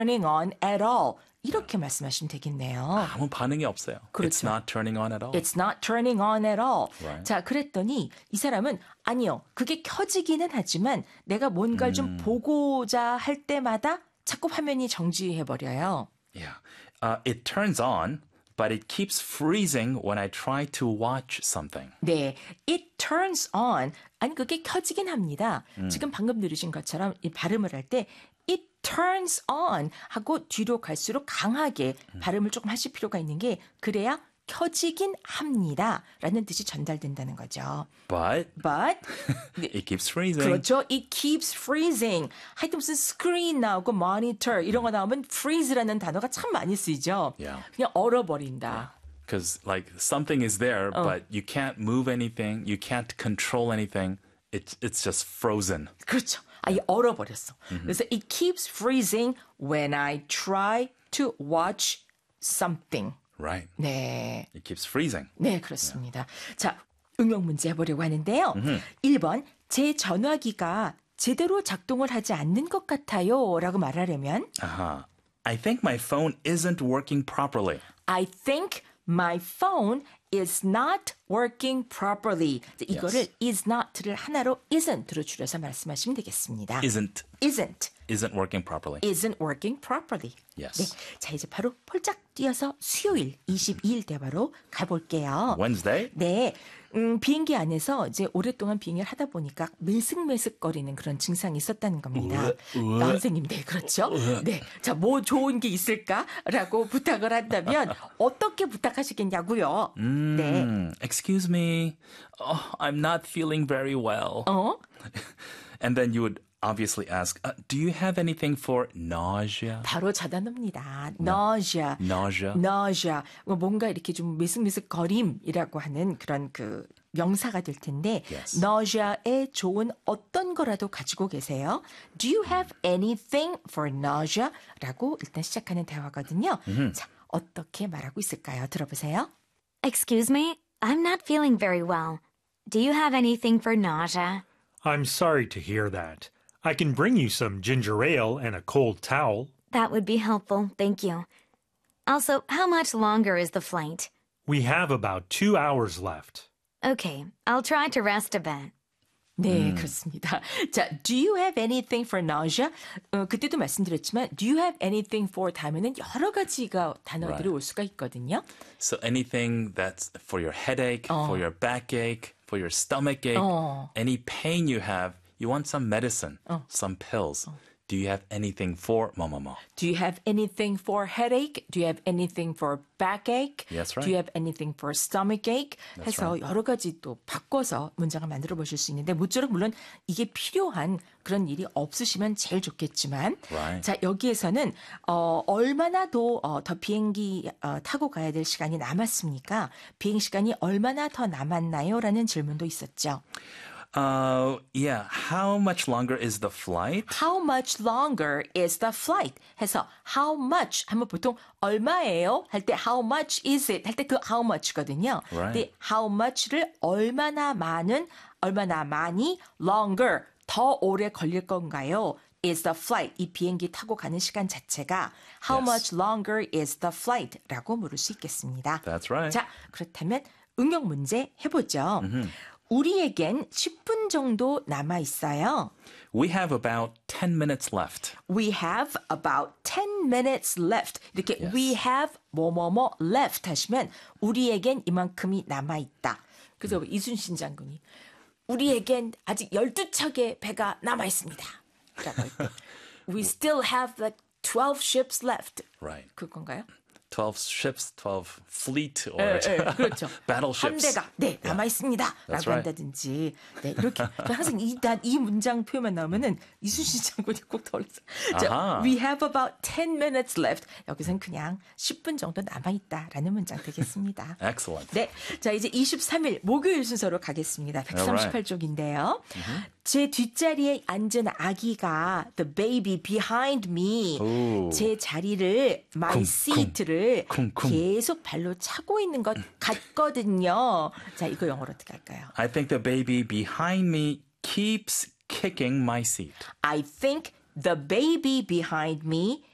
turning on at all. 이렇게 말씀하시면 되겠네요. 아무 반응이 없어요. 그렇죠. It's not turning on at all. It's not turning on at all. Right. 자, 그랬더니 이 사람은 아니요. 그게 켜지기는 하지만 내가 뭔가를 좀 보고자 할 때마다 자꾸 화면이 정지해버려요. Yeah. It turns on, but it keeps freezing when I try to watch something. 네, it turns on. 아니 그게 켜지긴 합니다. 지금 방금 들으신 것처럼 이 발음을 할 때 it turns on 하고 뒤로 갈수록 강하게 발음을 조금 하실 필요가 있는 게 그래야 켜지긴 합니다. 라는 뜻이 전달된다는 거죠. But But it keeps freezing. 그렇죠. It keeps freezing. 하여튼 무슨 screen 나오고 monitor 이런 거 나오면 freeze라는 단어가 참 많이 쓰이죠. Yeah. 그냥 얼어버린다. Because like something is there, but you can't move anything, you can't control anything. It's just frozen. 그렇죠. 아예 얼어버렸어. 그래서 it keeps freezing when I try to watch something. Right. 네. It keeps freezing. 네, 그렇습니다. 자, 응용 문제 해보려고 하는데요. 1번, 제 전화기가 제대로 작동을 하지 않는 것 같아요. 라고 말하려면 Uh-huh. I think my phone isn't working properly. I think my phone is not working properly. 이거를 is not를 하나로 isn't로 줄여서 말씀하시면 되겠습니다. Isn't working properly. isn't working properly. Yes. 네, 자 이제 바로 폴짝 뛰어서 수요일 22일 대화로 가볼게요. Wednesday? 네, 비행기 안에서 이제 오랫동안 비행을 하다 보니까 매슥매슥거리는 그런 증상이 있었다는 겁니다. 선생님, 네, 그렇죠. 네, 자, 뭐 좋은 게 있을까라고 부탁을 한다면 어떻게 부탁하시겠냐고요. 네. Excuse me. Oh, I'm not feeling very well. And then you would obviously ask, do you have anything for nausea? 바로 잡아놓습니다. nausea. Nausea. nausea. 뭔가 이렇게 좀 매슥매슥거림이라고 하는 그런 그 명사가 될 텐데 Yes. nausea에 좋은 어떤 거라도 가지고 계세요? Do you have anything for nausea? 라고 일단 시작하는 대화거든요. 자, 어떻게 말하고 있을까요? 들어보세요. Excuse me, I'm not feeling very well. Do you have anything for nausea? I'm sorry to hear that. I can bring you some ginger ale and a cold towel. That would be helpful, thank you. Also, how much longer is the flight? We have about 2 hours left. Okay, I'll try to rest a bit. 네, 그렇습니다. 자, do you have anything for nausea? 그때도 말씀드렸지만 do you have anything for 다음에는 여러 가지가 단어들이 올 수가 있거든요. So anything that's for your headache, for your backache, for your stomach ache, any pain you have, you want some medicine, some pills. Do you have anything for 뭐뭐뭐? Do you have anything for headache? Do you have anything for backache? That's right. Do you have anything for stomachache? 해서 여러 가지 또 바꿔서 문장을 만들어 보실 수 있는데 모쪼록 물론 이게 필요한 그런 일이 없으시면 제일 좋겠지만 Right. 자 여기에서는 얼마나 더 비행기 타고 가야 될 시간이 남았습니까? 비행 시간이 얼마나 더 남았나요? 라는 질문도 있었죠. Yeah. How much longer is the flight? How much longer is the flight? 해서 how much 하면 보통 얼마예요? 할 때 how much is it? 할 때 그 how much거든요. Right. 근데 how much를 얼마나 많이 longer 더 오래 걸릴 건가요? is the flight. 이 비행기 타고 가는 시간 자체가 how Yes. much longer is the flight? 라고 물을 수 있겠습니다. That's right. 자, 그렇다면 응용 문제 해보죠. 우리에겐 10분 정도 남아 있어요. We have about 10 minutes left. We have about 10 minutes left. 이렇게 Yes. we have 뭐뭐뭐 left 하시면 우리에겐 이만큼이 남아 있다. 그래서 이순신 장군이 우리에겐 아직 12척의 배가 남아 있습니다. 라고 할 때 We still have like 12 ships left. Right. 그건가요? 12 ships, 12 fleet or 그렇죠. battleships. 함대가 남아 있습니다. That's 라고 right. 한다든지 이렇게 항상 이 문장 표현만 나오면은 이순신 장군이 꼭 떠올라서 자, 아하. We have about 10 minutes left. 여기서는 그냥 10분 정도 남아있다라는 문장 되겠습니다. Excellent. 네, 자 이제 23일 목요일 순서로 가겠습니다. 138쪽인데요. 제 뒷자리에 앉은 아기가 the baby behind me 제 자리를 my seat를 쿵쿵. 계속 발로 차고 있는 것 같거든요. 자 이거 영어로 어떻게 할까요? I think the baby behind me keeps kicking my seat. I think the baby behind me